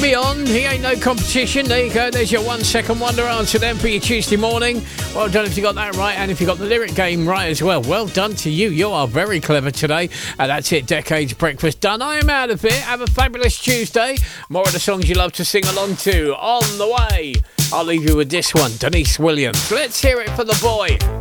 me on. He ain't no competition. There you go. There's your 1 second wonder answer then for your Tuesday morning. Well done if you got that right, and if you got the lyric game right as well. Well done to you. You are very clever today. And that's it. Decades Breakfast done. I am out of here. Have a fabulous Tuesday. More of the songs you love to sing along to on the way. I'll leave you with this one, Denise Williams. Let's hear it for the boy.